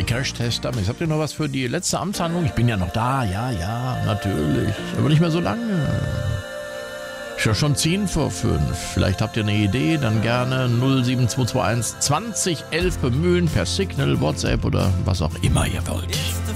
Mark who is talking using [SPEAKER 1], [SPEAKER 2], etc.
[SPEAKER 1] Crash-Tester. Habt ihr noch was für die letzte Amtshandlung? Ich bin ja noch da, ja, natürlich. Aber nicht mehr so lange. Ist ja schon 10 vor 5. Vielleicht habt ihr eine Idee, dann gerne 07221 20 11 bemühen per Signal, WhatsApp oder was auch immer ihr wollt.